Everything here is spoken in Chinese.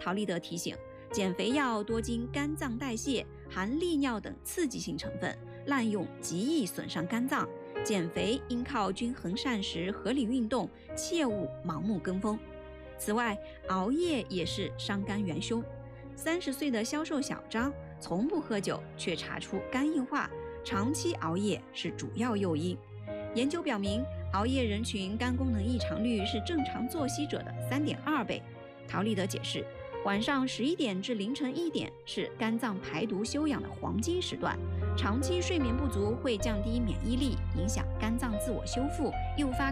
陶立德提醒，减肥药多经肝脏代谢，含利尿等刺激性成分，滥用极易损伤肝脏。减肥应靠均衡膳食、合理运动，切勿盲目跟风。此外，熬夜也是伤肝元凶。30岁的销售小张从不喝酒，却查出肝硬化，长期熬夜是主要诱因。研究表明，熬夜人群肝功能异常率是正常作息者的3.2倍。陶立德解释，晚上11点至凌晨1点是肝脏排毒休养的黄金时段，长期睡眠不足会降低免疫力，影响肝脏自我修复，诱发